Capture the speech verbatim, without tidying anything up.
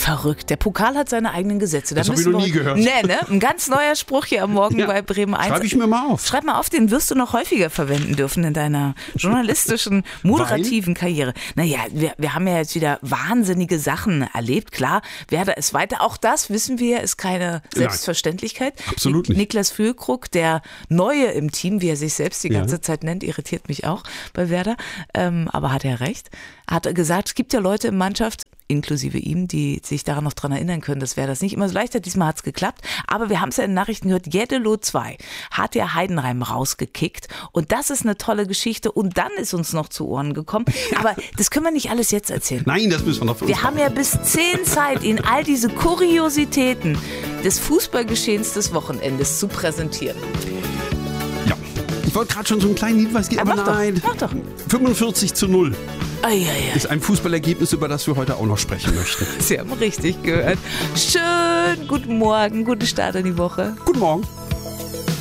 Verrückt. Der Pokal hat seine eigenen Gesetze. Da Das habe ich noch nie gehört. Nee, ne? Ein ganz neuer Spruch hier am Morgen Ja, bei Bremen eins. Schreibe ich mir mal auf. Schreib mal auf, den wirst du noch häufiger verwenden dürfen in deiner journalistischen, moderativen Karriere. Naja, wir, wir haben ja jetzt wieder wahnsinnige Sachen erlebt. Klar, Werder ist weiter. Auch das, wissen wir, ist keine Selbstverständlichkeit. Nein, absolut nicht. Niklas Füllkrug, der Neue im Team, wie er sich selbst die ganze Ja. Zeit nennt, irritiert mich auch bei Werder. Ähm, aber hat er recht. Hat gesagt, es gibt ja Leute in Mannschaft, inklusive ihm, die sich daran noch dran erinnern können, dass Werder das nicht immer so leicht hat. Diesmal hat es geklappt. Aber wir haben es ja in den Nachrichten gehört, Jeddelo zwei hat ja Heidenheim rausgekickt. Und das ist eine tolle Geschichte. Und dann ist uns noch zu Ohren gekommen. Aber das können wir nicht alles jetzt erzählen. Nein, das müssen wir noch für uns Wir haben ja bis zehn Zeit, Ihnen all diese Kuriositäten des Fußballgeschehens des Wochenendes zu präsentieren. Ja. Ich wollte gerade schon so einen kleinen Hinweis geben, Ja, aber mach doch, nein. mach doch. fünfundvierzig zu null Ai, ai, ai. ist ein Fußballergebnis, über das wir heute auch noch sprechen möchten. Sie haben richtig gehört. Schön, guten Morgen, guten Start in die Woche. Guten Morgen.